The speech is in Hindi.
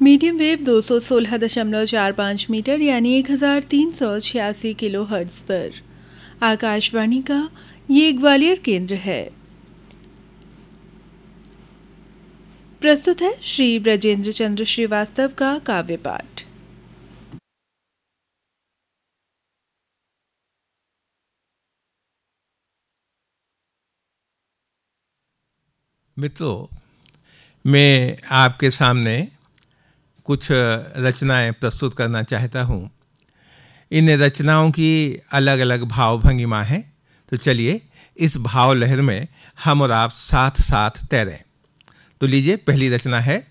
मीडियम वेव 216.45 मीटर यानी 1386 किलो हर्ट्ज पर आकाशवाणी का ये ग्वालियर केंद्र है। प्रस्तुत है श्री ब्रजेंद्र चंद्र श्रीवास्तव का काव्य पाठ। मित्रों, मैं आपके सामने कुछ रचनाएं प्रस्तुत करना चाहता हूँ। इन रचनाओं की अलग अलग भाव भंगिमा है, तो चलिए इस भाव लहर में हम और आप साथ साथ तैरें। तो लीजिए, पहली रचना है